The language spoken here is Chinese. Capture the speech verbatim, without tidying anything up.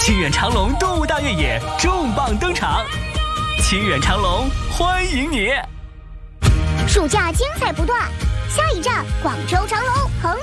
清远长隆动物大越野重磅登场，清远长隆欢迎你！ 暑假精彩不断，下一站广州长隆恒